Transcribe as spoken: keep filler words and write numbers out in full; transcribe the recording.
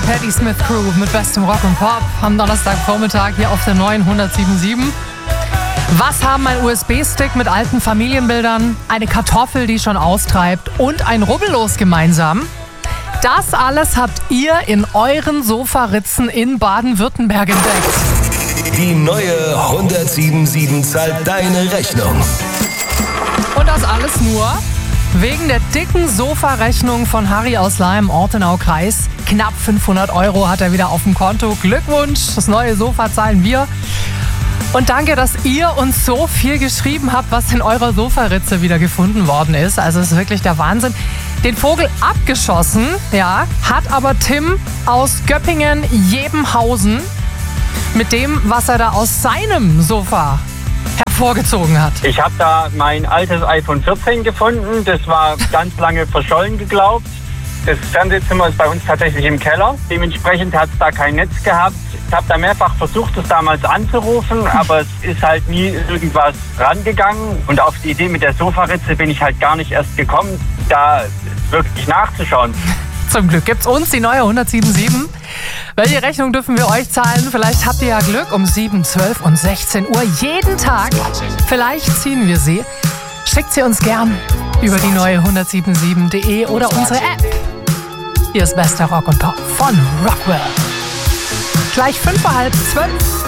Patti Smith Crew mit bestem Rock und Pop am Donnerstagvormittag hier auf der neuen hundertsieben Komma sieben. Was haben ein U S B-Stick mit alten Familienbildern, eine Kartoffel, die schon austreibt und ein Rubbellos gemeinsam? Das alles habt ihr in euren Sofaritzen in Baden-Württemberg entdeckt. Die neue hundertsieben Komma sieben zahlt deine Rechnung. Und das alles nur wegen der dicken Sofarechnung von Harry aus Lahr im Ortenau-Kreis. Knapp fünfhundert Euro hat er wieder auf dem Konto. Glückwunsch, das neue Sofa zahlen wir. Und danke, dass ihr uns so viel geschrieben habt, was in eurer Sofaritze wieder gefunden worden ist. Also es ist wirklich der Wahnsinn. Den Vogel abgeschossen, ja, hat aber Tim aus Göppingen-Jebenhausen mit dem, was er da aus seinem Sofa hervorgezogen hat. Ich habe da mein altes iPhone vierzehn gefunden. Das war ganz lange verschollen geglaubt. Das Fernsehzimmer ist bei uns tatsächlich im Keller. Dementsprechend hat es da kein Netz gehabt. Ich habe da mehrfach versucht, es damals anzurufen, aber es ist halt nie irgendwas rangegangen. Und auf die Idee mit der Sofaritze bin ich halt gar nicht erst gekommen, da wirklich nachzuschauen. Zum Glück gibt's uns die neue hundertsieben Komma sieben. Welche Rechnung dürfen wir euch zahlen? Vielleicht habt ihr ja Glück um sieben, zwölf und sechzehn Uhr jeden Tag. Vielleicht ziehen wir sie. Schickt sie uns gern über die neue hundertsieben Komma sieben punkt de oder unsere App. Hier ist bester Rock und Pop von Rockwell. Gleich fünf vor halb zwölf.